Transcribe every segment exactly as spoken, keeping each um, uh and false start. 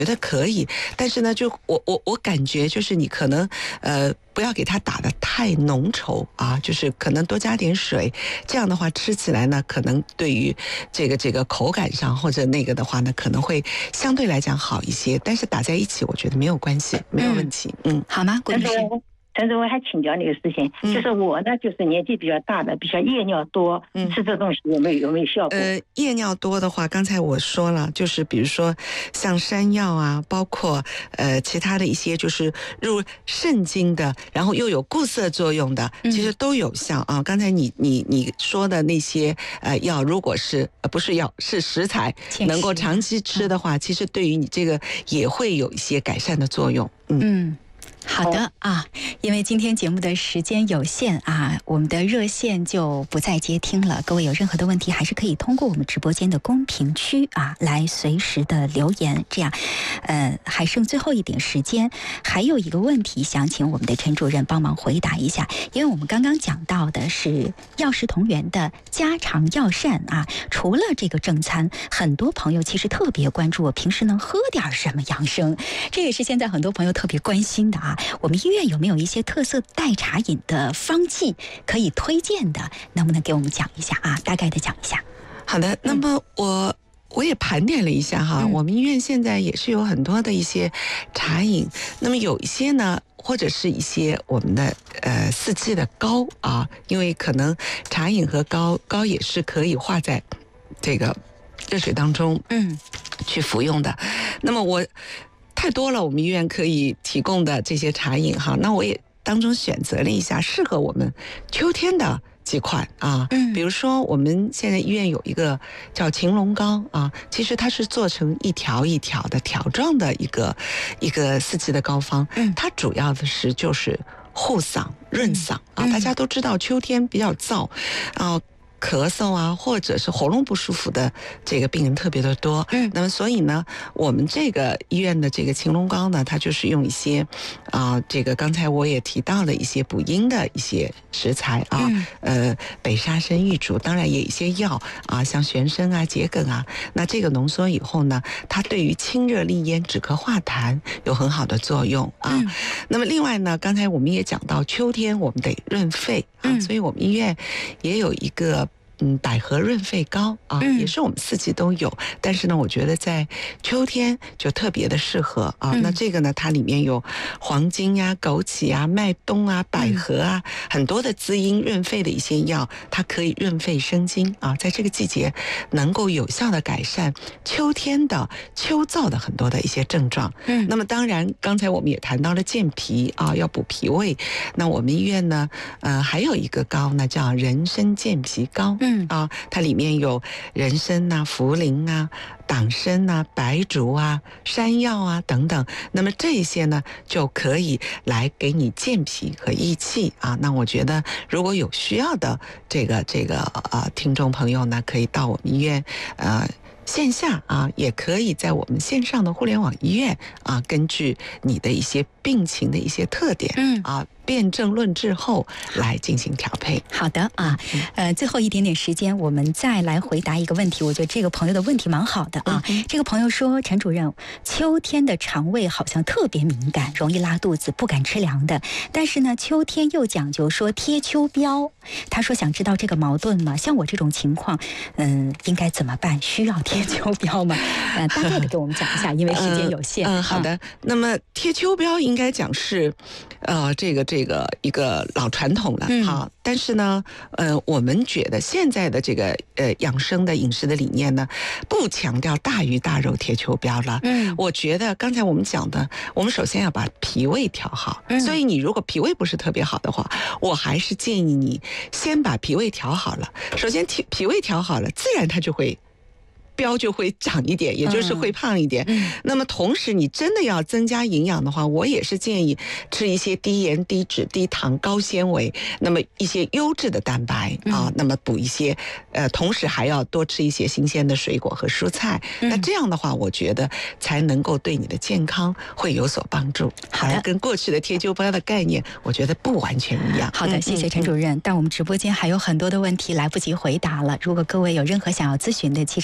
觉得可以，但是呢，就我我我感觉就是你可能呃不要给它打得太浓稠啊，就是可能多加点水，这样的话吃起来呢，可能对于这个这个口感上或者那个的话呢，可能会相对来讲好一些。但是打在一起，我觉得没有关系，没有问题。嗯， 嗯好吗，郭女士？ 陈主任还请教那个事情， 嗯、 就是我呢，就是年纪比较大的，比较夜尿多，嗯、吃这东西有没有有没有效果？ 呃，夜尿多的话，刚才我说了，就是比如说像山药啊，包括呃其他的一些就是入肾经的，然后又有固涩作用的，其实都有效啊。嗯、刚才你你你说的那些呃药，如果是呃不是药是食材，能够长期吃的话，嗯、其实对于你这个也会有一些改善的作用。嗯。 嗯好的啊，因为今天节目的时间有限啊，我们的热线就不再接听了。各位有任何的问题，还是可以通过我们直播间的公屏区啊来随时的留言。这样，呃，还剩最后一点时间，还有一个问题想请我们的陈主任帮忙回答一下，因为我们刚刚讲到的是药食同源的家常药膳啊，除了这个正餐，很多朋友其实特别关注我平时能喝点什么养生，这也是现在很多朋友特别关心的啊。我们医院有没有一些特色代茶饮的方剂可以推荐的？能不能给我们讲一下啊？大概的讲一下。 好的，那么我。我也盘点了一下哈，嗯、我们医院现在也是有很多的一些茶饮，那么有一些呢，或者是一些我们的呃四季的膏啊，因为可能茶饮和膏膏也是可以化在这个热水当中，嗯，去服用的。那么我太多了，我们医院可以提供的这些茶饮哈，那我也当中选择了一下适合我们秋天的几款啊，嗯，比如说我们现在医院有一个叫晴龙膏啊，其实它是做成一条一条的条状的一个一个四季的膏方，嗯，它主要的是就是护嗓润嗓啊，大家都知道秋天比较燥啊。咳嗽啊，或者是喉咙不舒服的这个病人特别的多，嗯，那么所以呢，我们这个医院的这个晴龙膏呢，它就是用一些啊、呃，这个刚才我也提到了一些补阴的一些食材啊，嗯、呃，北沙参、玉竹，当然也有一些药啊，像玄参啊、桔梗啊，那这个浓缩以后呢，它对于清热利咽、止咳化痰有很好的作用啊。嗯、那么另外呢，刚才我们也讲到秋天我们得润肺啊，嗯、所以我们医院也有一个。嗯，百合润肺膏啊，嗯、也是我们四季都有，但是呢，我觉得在秋天就特别的适合啊。嗯、那这个呢，它里面有黄精呀、枸杞啊、麦冬啊、百合啊，嗯、很多的滋阴润肺的一些药，它可以润肺生津啊，在这个季节能够有效的改善秋天的秋燥的很多的一些症状。嗯，那么当然，刚才我们也谈到了健脾啊，要补脾胃。那我们医院呢，呃，还有一个膏呢，叫人参健脾膏。嗯。嗯啊，它里面有人参呐、啊、茯苓啊、党参啊、白术啊、山药啊等等。那么这些呢，就可以来给你健脾和益气啊。那我觉得，如果有需要的这个这个呃听众朋友呢，可以到我们医院呃。线下啊，也可以在我们线上的互联网医院啊，根据你的一些病情的一些特点，嗯啊，辨证论治后来进行调配。 好的啊，呃，最后一点点时间，我们再来回答一个问题。我觉得这个朋友的问题蛮好的啊。嗯、这个朋友说，陈主任，秋天的肠胃好像特别敏感，容易拉肚子，不敢吃凉的。但是呢，秋天又讲究说贴秋膘，他说想知道这个矛盾吗？像我这种情况，嗯，应该怎么办？需要贴秋膘吗？呃，大概的给我们讲一下，因为时间有限。 嗯、呃呃，好的。那么贴秋膘应该讲是，呃，这个这个一个老传统了，嗯、好。但是呢，呃，我们觉得现在的这个呃养生的饮食的理念呢，不强调大鱼大肉贴秋膘了。嗯，我觉得刚才我们讲的，我们首先要把脾胃调好。嗯，所以你如果脾胃不是特别好的话，我还是建议你先把脾胃调好了。首先脾脾胃调好了，自然它就会。膘就会长一点，也就是会胖一点。嗯、那么同时，你真的要增加营养的话，我也是建议吃一些低盐、低脂、低糖、高纤维，那么一些优质的蛋白、嗯、啊，那么补一些，呃，同时还要多吃一些新鲜的水果和蔬菜。嗯、那这样的话，我觉得才能够对你的健康会有所帮助。 好的， 跟过去的贴秋膘的概念，我觉得不完全一样。 好的，嗯、谢谢陈主任。但我们直播间还有很多的问题来不及回答了。如果各位有任何想要咨询的，其实也可以在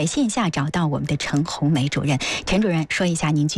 线下找到我们的陈红梅主任。陈主任说一下您